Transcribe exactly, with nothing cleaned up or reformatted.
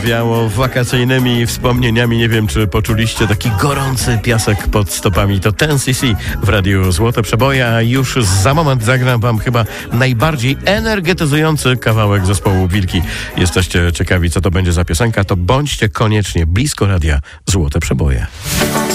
wiało wakacyjnymi wspomnieniami. Nie wiem, czy poczuliście taki gorący piasek pod stopami. To Ten C C w Radiu Złote Przeboje, a już za moment zagram wam chyba najbardziej energetyzujący kawałek zespołu Wilki. Jesteście ciekawi, co to będzie za piosenka? To bądźcie koniecznie blisko Radia Złote Przeboje.